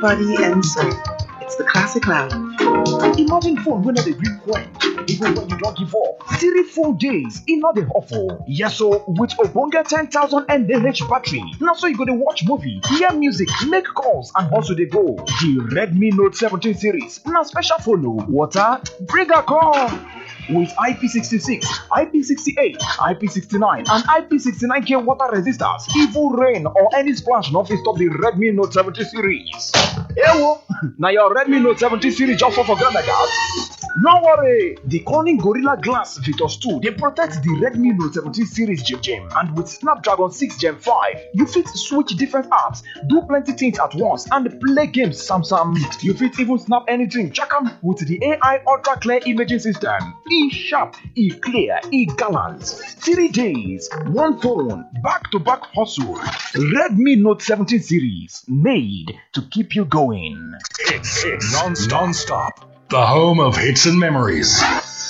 body and soul. It's the classic lounge. Imagine phone when they green quench, even when you don't give up. 3 full days, not the awful. Yes, so with Obonga 10,000 mAh battery. Now so you go to watch movie, hear music, make calls, and also they go. The Redmi Note 17 series. Now special follow. Water, bring a come. With IP66, IP68, IP69, and IP69K water resistors, even rain or any splash not stop the Redmi Note 70 series. Ewo, now your Redmi Note 70 series just for granted. No worry, the Corning Gorilla Glass Victus 2 they protect the Redmi Note 17 series Gem, and with Snapdragon 6 Gen 5, you fit switch different apps, do plenty things at once, and play games Samsung. You fit even snap anything, check them with the AI Ultra Clear Imaging System. E-sharp, e-clear, e-gallant. 3 days, one phone, back-to-back hustle. Redmi Note 17 series, made to keep you going. It's non-stop. The home of hits and memories.